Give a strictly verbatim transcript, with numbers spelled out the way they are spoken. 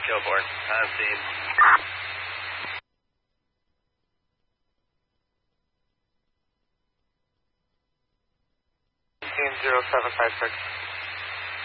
Kilbourne. On scene. Team zero seven five six.